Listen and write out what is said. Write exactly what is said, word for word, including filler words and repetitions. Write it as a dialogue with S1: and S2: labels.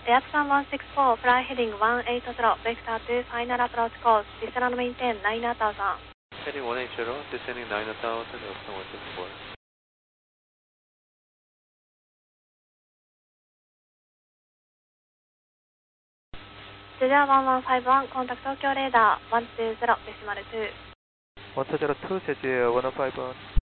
S1: エアプサンワンシックスフォー、フライヘディングワンエイトゼロ、ベクターツー、ファイナルアプローチコース、ディスランドメインテン、ナインアタウザン。
S2: Heading one eight zero, descending nine thousand, Epsilon one six four.
S1: ジェジャーワンワンファイブワン、コンタクト東京レーダー、ワンツーゼロ、デシマルツー。
S3: one two zero two, 제지 one oh five one.